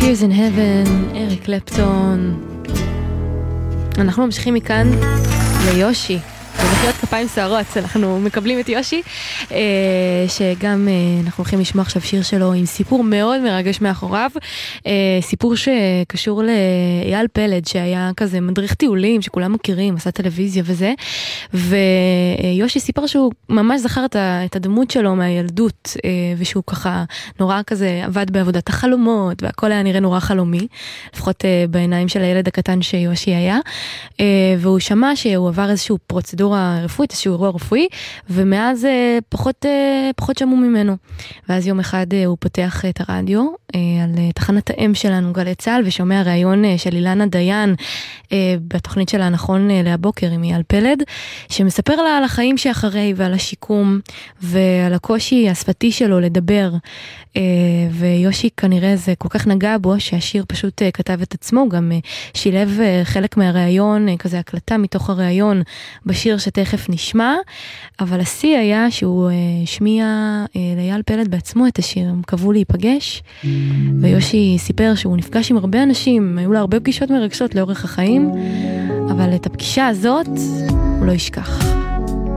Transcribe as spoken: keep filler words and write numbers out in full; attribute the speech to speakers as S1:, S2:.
S1: Tears in Heaven, אריק קלפטון. אנחנו ממשיכים מכאן ליושי. במחיאות כפיים סערות, אנחנו מקבלים את יושי, שגם אנחנו הולכים לשמוע עכשיו שיר שלו עם סיפור מאוד מרגש מאחוריו, סיפור שקשור לאייל פלד, שהיה כזה מדריך טיולים, שכולם מכירים, עשה טלוויזיה וזה, ויושי סיפר שהוא ממש זכר את הדמות שלו מהילדות, ושהוא ככה נורא כזה עבד בעבודת החלומות, והכל היה נראה נורא חלומי, לפחות בעיניים של הילד הקטן שיושי היה, והוא שמע שהוא עבר איזשהו פרוצדורה רפואית, איזשהו אירוע רפואי, ומאז פחות, פחות שמעו ממנו. ואז יום אחד הוא פותח את הרדיו על תחנת האם שלנו, גלי צהל, ושומע ראיון של אילנה דיין בתוכנית שלה נכון להבוקר עם אייל פלד, שמספר לה על החיים שאחרי ועל השיקום ועל הקושי השפתי שלו לדבר. ויושי כנראה זה כל כך נגע בו שהשיר פשוט כתב את עצמו, גם שילב חלק מהראיון, כזה הקלטה מתוך הראיון בשיר שתכף נשמע, אבל השיא היה שהוא שמיע לאייל פלד בעצמו את השיר, הם קבעו להיפגש, ויושי סיפר שהוא נפגש עם הרבה אנשים, היו לה הרבה פגישות מרגשות לאורך החיים, אבל את הפגישה הזאת הוא לא ישכח.